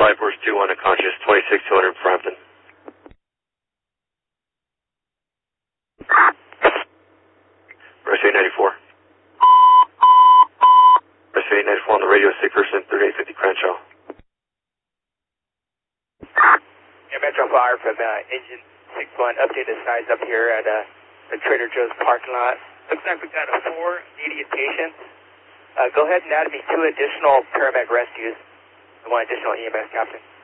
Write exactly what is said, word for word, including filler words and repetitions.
five, Horse two one unconscious, twenty-six two hundred Frampton. Rescue eight ninety-four. Rescue eight ninety-four on the radio, sick person, thirty-eight fifty Crenshaw. Yeah, Metro Fire from uh, Engine six one, updated size up here at uh, the Trader Joe's parking lot. Looks like we've got a four immediate patients. Uh, go ahead and add me two additional paramedic rescues and one additional E M S captain.